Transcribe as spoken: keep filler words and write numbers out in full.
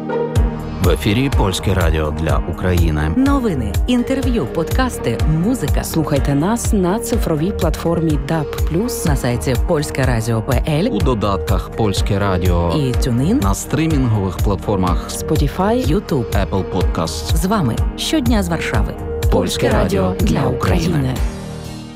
В ефірі Польське радіо для України. Новини, інтерв'ю, подкасти, музика. Слухайте нас на цифровій платформі даб плюс, на сайті польське радіо крапка пе ель, У додатках Польське радіо і TuneIn, на стрімінгових платформах Spotify, YouTube. Apple Podcasts. З вами щодня з Варшави. Польське радіо для України.